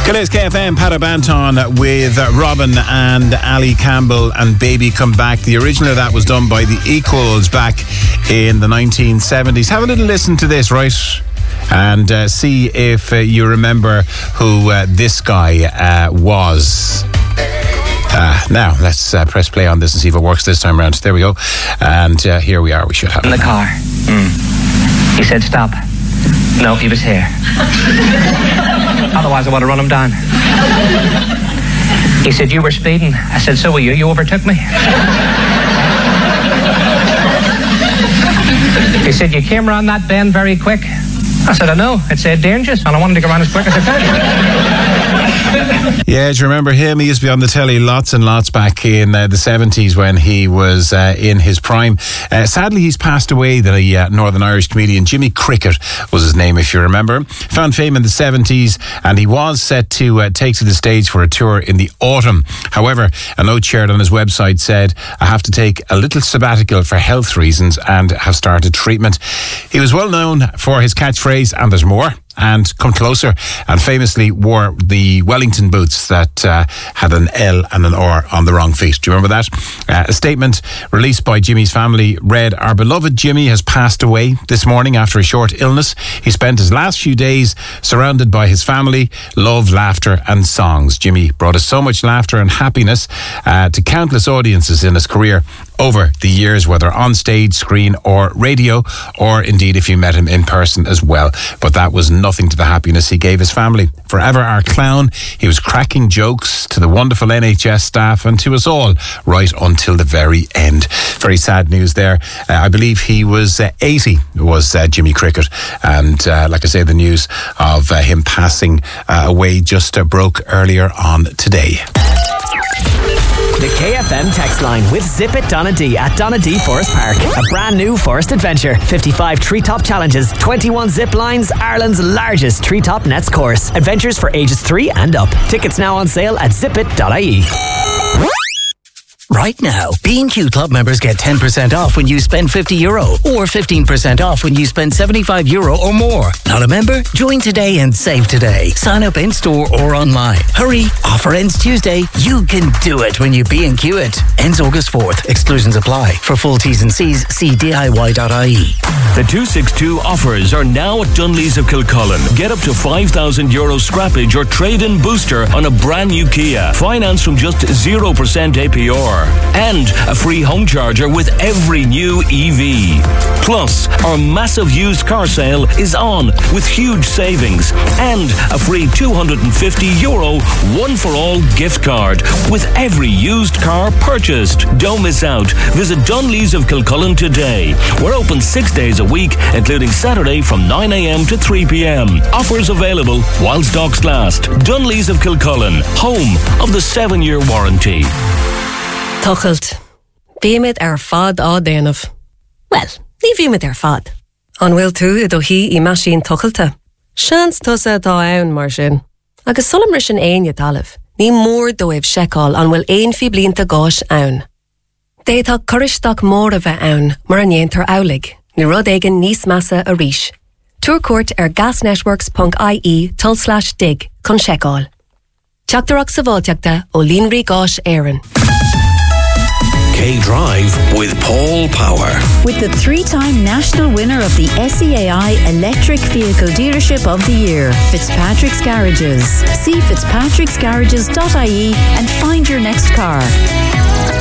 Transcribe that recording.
Good is KFM, Pat Banton with Robin and Ali Campbell and Baby Come Back. The original of that was done by the Equals back in the 1970s. Have a little listen to this, right? And see if you remember who this guy was. Now, let's press play on this and see if it works this time around. There we go. And here we are. We should have in the car. He said, stop. No, he was here. Otherwise, I want to run him down. He said, you were speeding. I said, so were you. You overtook me. He said, you came around that bend very quick. I said, I know. It said dangerous, and I wanted to go around as quick as I could. Yeah, do you remember him? He used to be on the telly lots and lots back in the 70s when he was in his prime. Sadly, he's passed away. The Northern Irish comedian Jimmy Cricket was his name, if you remember. Found fame in the 70s, and he was set to take to the stage for a tour in the autumn. However, a note shared on his website said, I have to take a little sabbatical for health reasons and have started treatment. He was well known for his catchphrase, and there's more, and come closer, and famously wore the Wellington boots that had an L and an R on the wrong feet. Do you remember that? A statement released by Jimmy's family read, our beloved Jimmy has passed away this morning after a short illness. He spent his last few days surrounded by his family, love, laughter and songs. Jimmy brought us so much laughter and happiness to countless audiences in his career over the years, whether on stage, screen or radio, or indeed if you met him in person as well. But that was nothing to the happiness he gave his family. Forever our clown, he was cracking jokes to the wonderful NHS staff and to us all right until the very end. Very sad news there. I believe he was 80, was Jimmy Cricket. And like I say, the news of him passing away just broke earlier on today. The KFM text line with Zip It Donna D at Donna D Forest Park. A brand new forest adventure. 55 treetop challenges, 21 zip lines, Ireland's largest treetop nets course. Adventures for ages 3 and up. Tickets now on sale at zipit.ie. Right now, B&Q Club members get 10% off when you spend €50 or 15% off when you spend €75 or more. Not a member? Join today and save today. Sign up in store or online. Hurry, offer ends Tuesday. You can do it when you B&Q it. Ends August 4th. Exclusions apply. For full T's and C's, see DIY.ie. The 262 offers are now at Dunlees of Kilcullen. Get up to €5,000 scrappage or trade-in booster on a brand new Kia. Finance from just 0% APR. And a free home charger with every new EV. Plus, our massive used car sale is on with huge savings and a free €250 one-for-all gift card with every used car purchased. Don't miss out. Visit Dunlees of Kilcullen today. We're open 6 days a week, including Saturday from 9 a.m. to 3 p.m. Offers available while stocks last. Dunlees of Kilcullen, home of the 7-year warranty. Tuchelt. Bíimid fad á déanamh. Well, ní bhíimid fad. An bhfuil tú I do hí I maisín tuchailte. Seans tusa tá ann mar sin. Agus sulam ris an aon talamh. Ní mór dóibh seicáil an bhfuil aon fi blianta gáis ann. Détá coristeach mór a bheith ann mar an éontar aulig. Ní rud éigen níos massa a ríis. Túrcuairt gasnetworks.ie/dig chun seicáil. Teachtarach sa bháilteachta ó Línrí Gáis Éireann. K-Drive with Paul Power. With the 3-time national winner of the SEAI Electric Vehicle Dealership of the Year, Fitzpatrick's Garages. See fitzpatricksgarages.ie and find your next car.